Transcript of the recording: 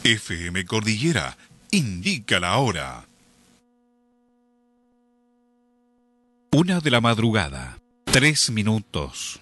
FM Cordillera indica la hora. 1 de la madrugada, 3 minutos.